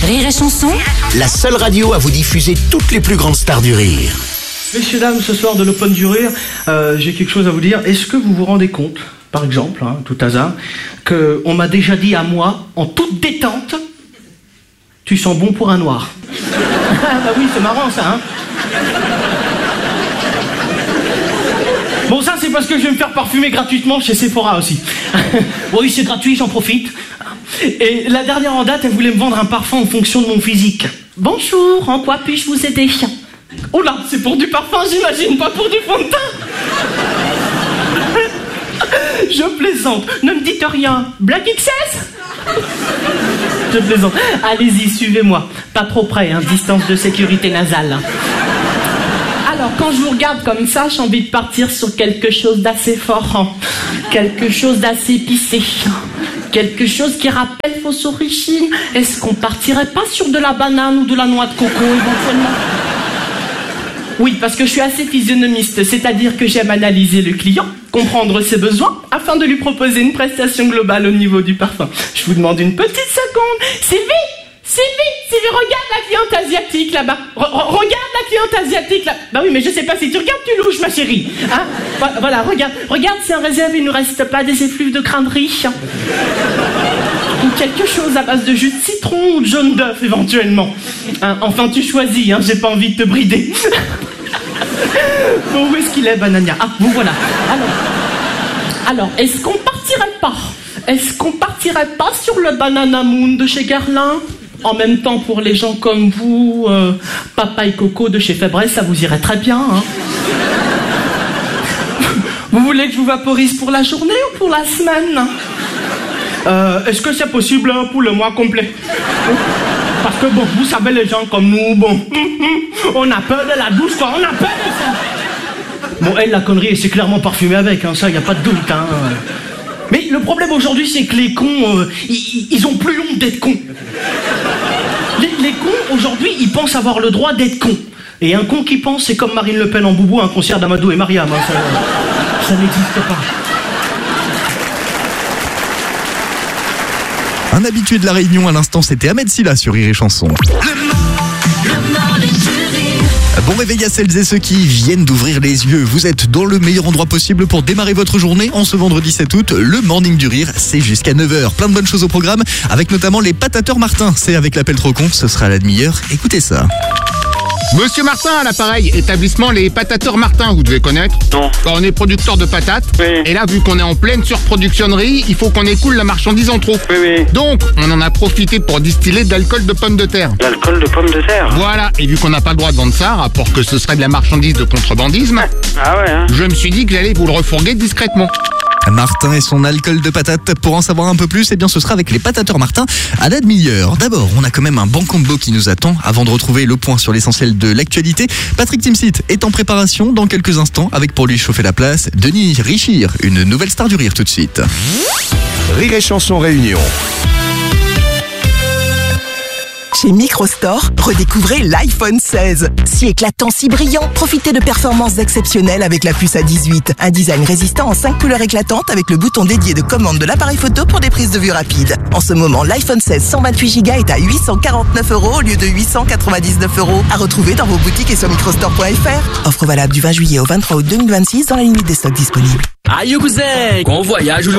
Rire et Chanson, la seule radio à vous diffuser toutes les plus grandes stars du rire. Messieurs, dames, ce soir de l'Open du Rire, j'ai quelque chose à vous dire. Est-ce que vous vous rendez compte, par exemple, tout hasard, qu'on m'a déjà dit à moi, en toute détente, tu sens bon pour un noir. Bah oui, c'est marrant ça, hein. Bon, ça c'est parce que je vais me faire parfumer gratuitement chez Sephora aussi. Oui, c'est gratuit, j'en profite. Et la dernière en date, elle voulait me vendre un parfum en fonction de mon physique. Bonjour, en quoi puis-je vous aider? Oh là, c'est pour du parfum, j'imagine, pas pour du fond de teint. Je plaisante, ne me dites rien. Black XS? Je plaisante. Allez-y, suivez-moi. Pas trop près, hein, distance de sécurité nasale. Alors, quand je vous regarde comme ça, j'ai envie de partir sur quelque chose d'assez fort, hein. Quelque chose d'assez épicé. Quelque chose qui rappelle vos origines. Est-ce qu'on partirait pas sur de la banane ou de la noix de coco, éventuellement? Oui, parce que je suis assez physionomiste, c'est-à-dire que j'aime analyser le client, comprendre ses besoins, afin de lui proposer une prestation globale au niveau du parfum. Je vous demande une petite seconde. Sylvie, regarde la cliente asiatique là-bas. Regarde la cliente asiatique là. Bah oui, mais je sais pas si tu regardes, tu louches, ma chérie. Hein? Voilà, regarde si en réserve il ne reste pas des effluves de crainterie. Ou quelque chose à base de jus de citron ou de jaune d'œuf éventuellement. Hein, enfin, tu choisis, hein, j'ai pas envie de te brider. Bon, où est-ce qu'il est, Banania? Ah, vous voilà. Alors, est-ce qu'on partirait pas sur le Banana Moon de chez Guerlain? En même temps, pour les gens comme vous, Papaye Coco de chez Febreze, ça vous irait très bien, hein. Vous voulez que je vous vaporise pour la journée ou pour la semaine? Est-ce que c'est possible pour le mois complet? Parce que bon, vous savez, les gens comme nous, bon, on a peur de la douche, quoi, on a peur de ça. Bon, elle, la connerie, c'est clairement parfumé avec, hein, ça, y a pas de doute, hein. Mais le problème aujourd'hui, c'est que les cons, ils ont plus honte d'être cons. Les cons, aujourd'hui, ils pensent avoir le droit d'être cons. Et un con qui pense, c'est comme Marine Le Pen en boubou à un concert d'Amadou et Mariam, hein, ça n'existe pas. Un habitué de la Réunion à l'instant, c'était Ahmed Silla sur Rire et Chanson. Bon réveil à celles et ceux qui viennent d'ouvrir les yeux. Vous êtes dans le meilleur endroit possible pour démarrer votre journée en ce vendredi 7 août. Le Morning du Rire, c'est jusqu'à 9h. Plein de bonnes choses au programme, avec notamment les patateurs Martin. C'est avec l'appel trop con, ce sera à la demi-heure. Écoutez ça. Monsieur Martin à l'appareil, établissement les patateurs Martin, vous devez connaître. Non. On est producteur de patates. Oui. Et là, vu qu'on est en pleine surproductionnerie, il faut qu'on écoule la marchandise en trop. Oui. Donc, on en a profité pour distiller de l'alcool de pommes de terre. L'alcool de pommes de terre? Voilà, et vu qu'on n'a pas le droit de vendre ça, rapport que ce serait de la marchandise de contrebandisme, Ah ouais, hein. je me suis dit que j'allais vous le refourguer discrètement. Martin et son alcool de patate. Pour en savoir un peu plus, eh bien ce sera avec les patateurs Martin à la demi-heure. D'abord, on a quand même un bon combo qui nous attend avant de retrouver le point sur l'essentiel de l'actualité. Patrick Timsit est en préparation dans quelques instants avec pour lui chauffer la place Denis Richir, une nouvelle star du rire tout de suite. Rire et Chanson Réunion. Chez Microstore, redécouvrez l'iPhone 16. Si éclatant, si brillant, profitez de performances exceptionnelles avec la puce A18. Un design résistant en 5 couleurs éclatantes avec le bouton dédié de commande de l'appareil photo pour des prises de vue rapides. En ce moment, l'iPhone 16 128Go est à 849 € au lieu de 899 €. À retrouver dans vos boutiques et sur microstore.fr. Offre valable du 20 juillet au 23 août 2026 dans la limite des stocks disponibles. Aïe cousin, qu'on voyage